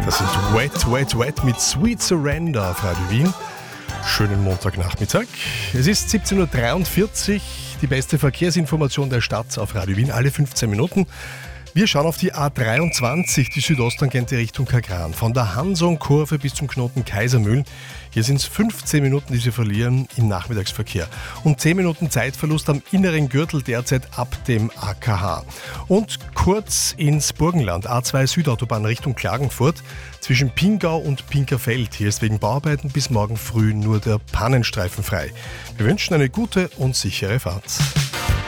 Das sind Wet, Wet, Wet mit Sweet Surrender auf Radio Wien. Schönen Montagnachmittag. Es ist 17.43 Uhr, die beste Verkehrsinformation der Stadt auf Radio Wien, alle 15 Minuten. Wir schauen auf die A23, die Südosttangente Richtung Kagran. Von der Hansong-Kurve bis zum Knoten Kaisermühlen. Hier sind es 15 Minuten, die Sie verlieren im Nachmittagsverkehr. Und 10 Minuten Zeitverlust am inneren Gürtel derzeit ab dem AKH. Und kurz ins Burgenland, A2 Südautobahn Richtung Klagenfurt, zwischen Pingau und Pinkerfeld. Hier ist wegen Bauarbeiten bis morgen früh nur der Pannenstreifen frei. Wir wünschen eine gute und sichere Fahrt.